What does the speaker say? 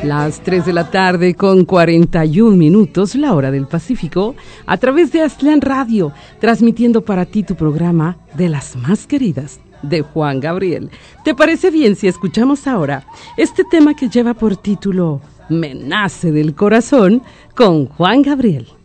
Las 3 de la tarde con 41 minutos, la hora del Pacífico, a través de Aztlán Radio, transmitiendo para ti tu programa de las más queridas de Juan Gabriel. ¿Te parece bien si escuchamos ahora este tema que lleva por título Me nace del corazón con Juan Gabriel?